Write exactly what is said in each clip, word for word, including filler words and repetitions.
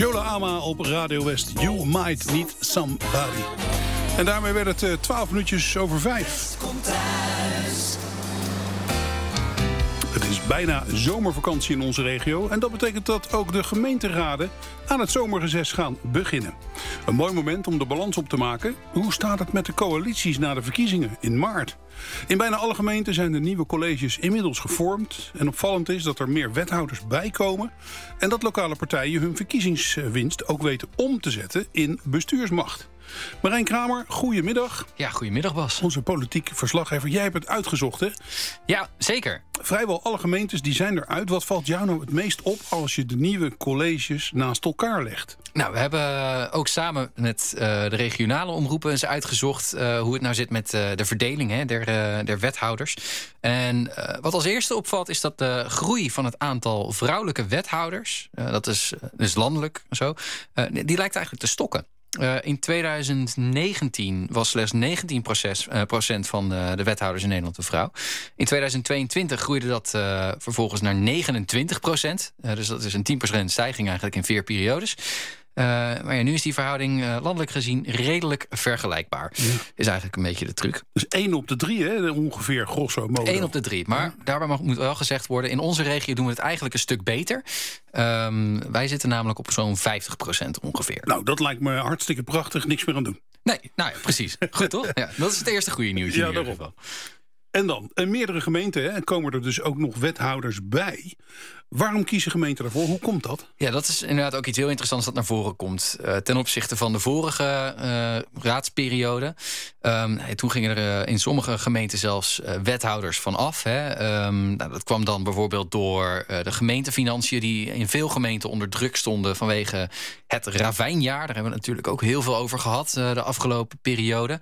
Shola Ama op Radio West. You might need somebody. En daarmee werd het uh, twaalf minuutjes over vijf. Komt thuis. Het is bijna zomervakantie in onze regio. En dat betekent dat ook de gemeenteraden aan het zomerreces gaan beginnen. Een mooi moment om de balans op te maken. Hoe staat het met de coalities na de verkiezingen in maart? In bijna alle gemeenten zijn de nieuwe colleges inmiddels gevormd. En opvallend is dat er meer wethouders bijkomen. En dat lokale partijen hun verkiezingswinst ook weten om te zetten in bestuursmacht. Marijn Kramer, goedemiddag. Ja, goedemiddag Bas. Onze politiek verslaggever. Jij hebt het uitgezocht, hè? Ja, zeker. Vrijwel alle gemeentes die zijn eruit. Wat valt jou nou het meest op als je de nieuwe colleges naast elkaar legt? Nou, we hebben ook samen met uh, de regionale omroepen eens uitgezocht uh, hoe het nou zit met uh, de verdeling hè, der, uh, der wethouders. En uh, wat als eerste opvalt is dat de groei van het aantal vrouwelijke wethouders, uh, dat is uh, dus landelijk zo, uh, die lijkt eigenlijk te stokken. Uh, in twintig negentien was slechts negentien procent van de, de wethouders in Nederland een vrouw. In tweeduizend tweeëntwintig groeide dat uh, vervolgens naar negenentwintig procent. Uh, dus dat is een tien procent stijging eigenlijk in vier periodes. Uh, maar ja, nu is die verhouding uh, landelijk gezien redelijk vergelijkbaar. Ja. Is eigenlijk een beetje de truc. Dus één op de drie, hè, ongeveer, grosso modo. één op de drie. Maar ja. Daarbij mag, moet wel gezegd worden, in onze regio doen we het eigenlijk een stuk beter. Um, wij zitten namelijk op zo'n vijftig procent ongeveer. Nou, dat lijkt me hartstikke prachtig. Niks meer aan doen. Nee, nou ja, precies. Goed, toch? Ja, dat is het eerste goede nieuwtje ja, in ieder daarom. geval. En dan, in meerdere gemeenten hè, komen er dus ook nog wethouders bij. Waarom kiezen gemeenten daarvoor? Hoe komt dat? Ja, dat is inderdaad ook iets heel interessants dat naar voren komt. Uh, ten opzichte van de vorige uh, raadsperiode. Um, toen gingen er uh, in sommige gemeenten zelfs uh, wethouders van af. Hè. Um, nou, dat kwam dan bijvoorbeeld door uh, de gemeentefinanciën die in veel gemeenten onder druk stonden vanwege het ravijnjaar. Daar hebben we het natuurlijk ook heel veel over gehad uh, de afgelopen periode.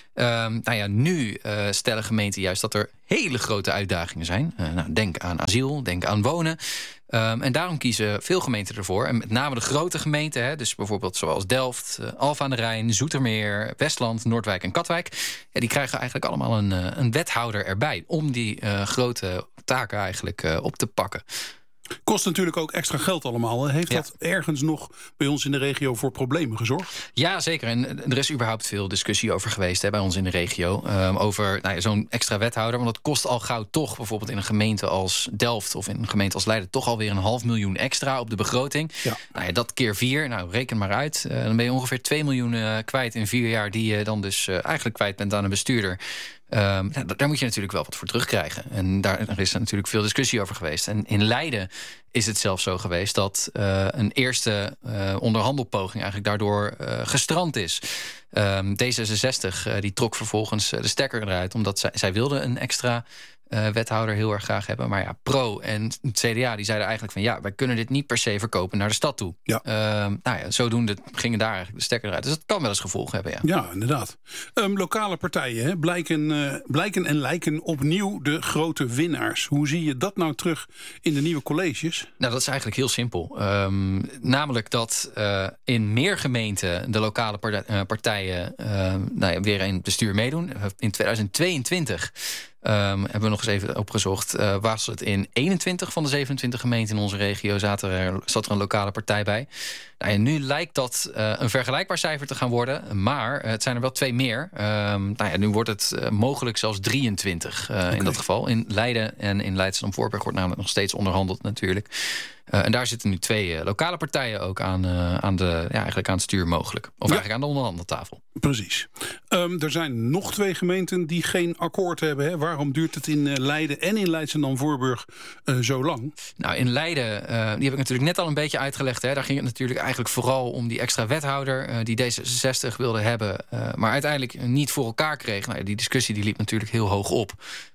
Um, nou ja, nu uh, stellen gemeenten juist dat er hele grote uitdagingen zijn. Uh, nou, denk aan asiel, denk aan wonen. Um, en daarom kiezen veel gemeenten ervoor. En met name de grote gemeenten, hè, dus bijvoorbeeld zoals Delft, uh, Alphen aan de Rijn, Zoetermeer, Westland, Noordwijk en Katwijk. Ja, die krijgen eigenlijk allemaal een, uh, een wethouder erbij om die uh, grote taken eigenlijk uh, op te pakken. Kost natuurlijk ook extra geld allemaal. Heeft ja. dat ergens nog bij ons in de regio voor problemen gezorgd? Ja, zeker. En er is überhaupt veel discussie over geweest hè, bij ons in de regio. Um, over nou ja, zo'n extra wethouder. Want dat kost al gauw toch bijvoorbeeld in een gemeente als Delft of in een gemeente als Leiden toch alweer een half miljoen extra op de begroting. Ja. Nou ja, dat keer vier. Nou, reken maar uit. Uh, dan ben je ongeveer twee miljoen uh, kwijt in vier jaar die je dan dus uh, eigenlijk kwijt bent aan een bestuurder. Um, ja, daar moet je natuurlijk wel wat voor terugkrijgen. En daar er is er natuurlijk veel discussie over geweest. En in Leiden is het zelfs zo geweest dat uh, een eerste uh, onderhandelpoging eigenlijk daardoor uh, gestrand is. Um, D zesenzestig uh, die trok vervolgens uh, de stekker eruit, omdat zij, zij wilden een extra uh, wethouder heel erg graag hebben. Maar ja, Pro en het C D A die zeiden eigenlijk van ja, wij kunnen dit niet per se verkopen naar de stad toe. Ja. Um, nou ja, zodoende gingen daar eigenlijk de stekker eruit. Dus dat kan wel eens gevolgen hebben, ja. Ja, inderdaad. Um, lokale partijen hè, blijken, uh, blijken en lijken opnieuw de grote winnaars. Hoe zie je dat nou terug in de nieuwe colleges? Nou, dat is eigenlijk heel simpel. Um, namelijk dat uh, in meer gemeenten de lokale partij, uh, partijen uh, nou ja, weer in het bestuur meedoen. In tweeduizend tweeëntwintig Um, hebben we nog eens even opgezocht. Uh, was het in eenentwintig van de zevenentwintig gemeenten in onze regio zat er, zat er een lokale partij bij. Nou, en nu lijkt dat uh, een vergelijkbaar cijfer te gaan worden. Maar uh, het zijn er wel twee meer. Um, nou ja, nu wordt het uh, mogelijk zelfs drieëntwintig uh, okay. in dat geval. In Leiden en in Leidschendam-Voorburg wordt namelijk nog steeds onderhandeld natuurlijk. Uh, en daar zitten nu twee uh, lokale partijen ook aan, uh, aan, de, ja, eigenlijk aan het stuur mogelijk. Of ja. eigenlijk aan de onderhandeltafel. Precies. Um, er zijn nog twee gemeenten die geen akkoord hebben. Hè? Waarom duurt het in uh, Leiden en in Leidschendam-Voorburg uh, zo lang? Nou, in Leiden, uh, die heb ik natuurlijk net al een beetje uitgelegd. Hè? Daar ging het natuurlijk eigenlijk vooral om die extra wethouder uh, die D zesenzestig wilde hebben. Uh, maar uiteindelijk niet voor elkaar kreeg. Nou, die discussie die liep natuurlijk heel hoog op.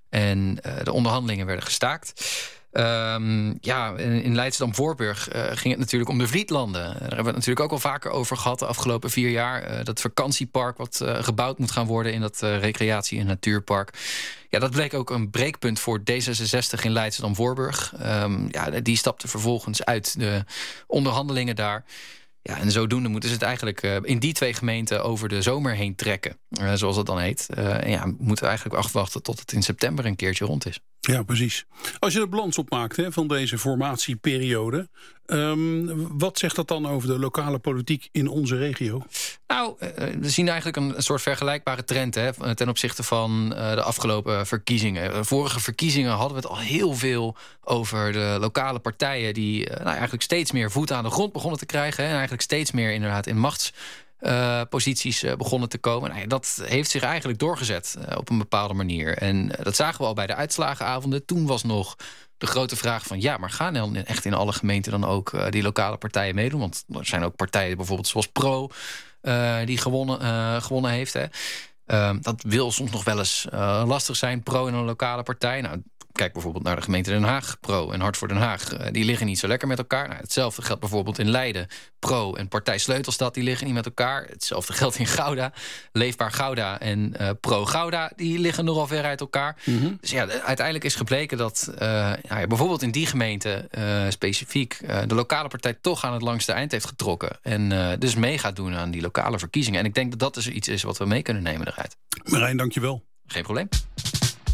En uh, de onderhandelingen werden gestaakt. Um, ja, in Leidschendam-Voorburg uh, ging het natuurlijk om de Vlietlanden. Daar hebben we het natuurlijk ook al vaker over gehad de afgelopen vier jaar. Uh, dat vakantiepark wat uh, gebouwd moet gaan worden in dat uh, recreatie- en natuurpark. Ja, dat bleek ook een breekpunt voor D zesenzestig in Leidschendam-Voorburg. Um, ja, die stapte vervolgens uit de onderhandelingen daar. Ja, en zodoende moeten ze het eigenlijk uh, in die twee gemeenten over de zomer heen trekken. Uh, zoals dat dan heet. Uh, en ja, we moeten eigenlijk afwachten tot het in september een keertje rond is. Ja, precies. Als je de balans opmaakt hè, van deze formatieperiode, um, wat zegt dat dan over de lokale politiek in onze regio? Nou, we zien eigenlijk een soort vergelijkbare trend hè, ten opzichte van uh, de afgelopen verkiezingen. Vorige verkiezingen hadden we het al heel veel over de lokale partijen die uh, nou, eigenlijk steeds meer voet aan de grond begonnen te krijgen. Hè, en eigenlijk steeds meer inderdaad in machts. Uh, posities uh, begonnen te komen. Nou ja, dat heeft zich eigenlijk doorgezet uh, op een bepaalde manier. En uh, dat zagen we al bij de uitslagenavonden. Toen was nog de grote vraag van... ja, maar gaan dan echt in alle gemeenten dan ook uh, die lokale partijen meedoen? Want er zijn ook partijen bijvoorbeeld zoals Pro... Uh, die gewonnen, uh, gewonnen heeft. Hè. Uh, dat wil soms nog wel eens uh, lastig zijn, Pro in een lokale partij. Nou, kijk bijvoorbeeld naar de gemeente Den Haag, Pro en Hart voor Den Haag. Uh, die liggen niet zo lekker met elkaar. Nou, hetzelfde geldt bijvoorbeeld in Leiden. Pro en partij Sleutelstad, die liggen niet met elkaar. Hetzelfde geldt in Gouda. Leefbaar Gouda en uh, Pro Gouda, die liggen nogal ver uit elkaar. Mm-hmm. Dus ja, uiteindelijk is gebleken dat uh, ja, bijvoorbeeld in die gemeente uh, specifiek uh, de lokale partij toch aan het langste eind heeft getrokken. En uh, dus mee gaat doen aan die lokale verkiezingen. En ik denk dat dat dus iets is wat we mee kunnen nemen eruit. Marijn, dank je wel. Geen probleem.